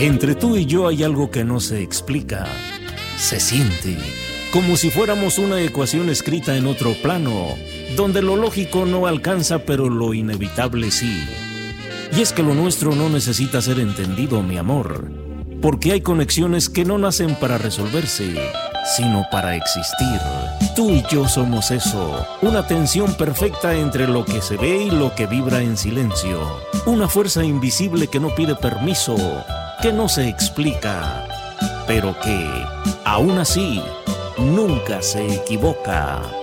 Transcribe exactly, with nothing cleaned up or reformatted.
Entre tú y yo hay algo que no se explica. Se siente como si fuéramos una ecuación escrita en otro plano, donde lo lógico no alcanza, pero lo inevitable sí. Y es que lo nuestro no necesita ser entendido, mi amor, porque hay conexiones que no nacen para resolverse, sino para existir. Tú y yo somos eso, una tensión perfecta entre lo que se ve y lo que vibra en silencio. Una fuerza invisible que no pide permiso, que no se explica, pero que, aún así, nunca se equivoca.